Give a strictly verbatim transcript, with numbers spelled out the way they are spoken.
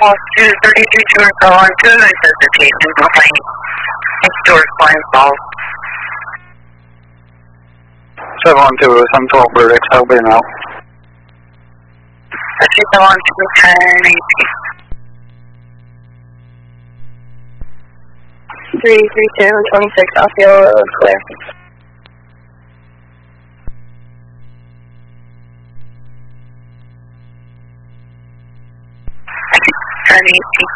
Call two thirty-three to go on to a resuscitation behind historic blind balls. seven one two, some twelve Bird X L B now. seven one two, ten eighteen. three three two, twenty-six, Osceola Road, clear. ten eighteen.